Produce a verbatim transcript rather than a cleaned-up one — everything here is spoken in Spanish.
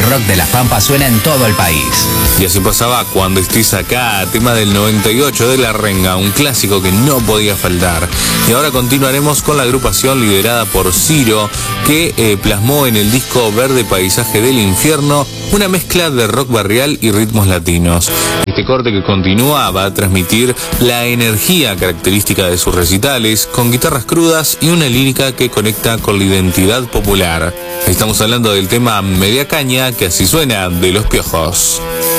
rock de La Pampa suena en todo el país. Y así pasaba Cuando estés acá, tema del noventa y ocho de La Renga, un clásico que no podía faltar. Y ahora continuaremos con la agrupación liderada por Ciro, que eh, plasmó en el disco Verde Paisaje del Infierno una mezcla de rock barrial y ritmos latinos. Este corte que continúa va a transmitir la energía característica de sus recitales, con guitarras crudas y una lírica que conecta con la identidad popular. Estamos hablando del tema Media Caña, que así suena, de Los Piojos.